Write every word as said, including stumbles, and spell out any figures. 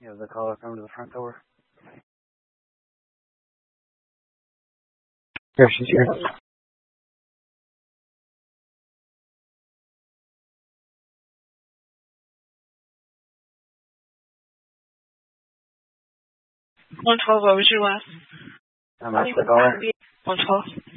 You have the caller come to the front door. Here, she's here. one twelve, what was your last? I'm at the caller. one twelve.